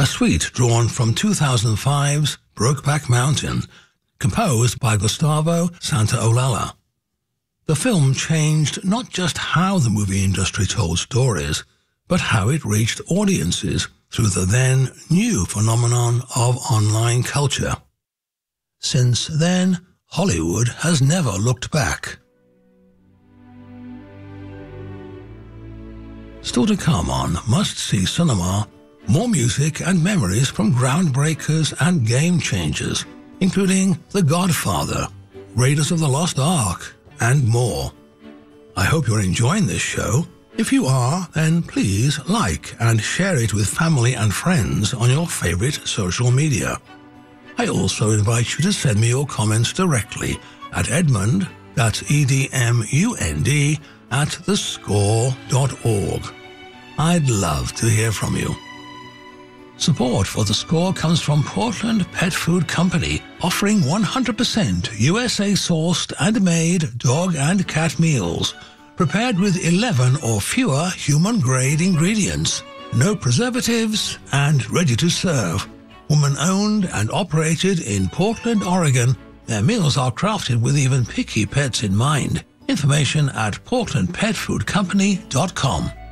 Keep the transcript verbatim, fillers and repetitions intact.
a suite drawn from two thousand five's Brokeback Mountain, composed by Gustavo Santaolalla. The film changed not just how the movie industry told stories, but how it reached audiences through the then new phenomenon of online culture. Since then, Hollywood has never looked back. Still to come on Must See Cinema, more music and memories from groundbreakers and game changers, including The Godfather, Raiders of the Lost Ark, and more. I hope you're enjoying this show. If you are, then please like and share it with family and friends on your favorite social media. I also invite you to send me your comments directly at Edmund, that's E D M U N D, at the score dot org. I'd love to hear from you. Support for The Score comes from Portland Pet Food Company, offering one hundred percent U S A-sourced and made dog and cat meals, prepared with eleven or fewer human-grade ingredients, no preservatives, and ready to serve. Woman-owned and operated in Portland, Oregon, their meals are crafted with even picky pets in mind. Information at portland pet food company dot com.